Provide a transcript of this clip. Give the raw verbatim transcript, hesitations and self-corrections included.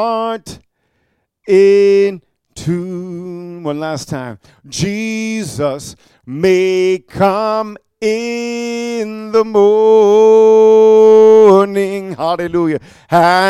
heart in tune. One last time. Jesus may come in the morning. Hallelujah.